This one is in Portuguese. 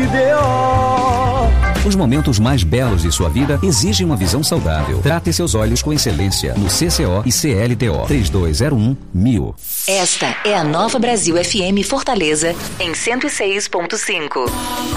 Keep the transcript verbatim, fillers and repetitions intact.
D O. Os momentos mais belos de sua vida exigem uma visão saudável. Trate seus olhos com excelência no C C O e C L T O. três dois zero um mil. Esta é a Nova Brasil F M Fortaleza em cento e seis ponto cinco.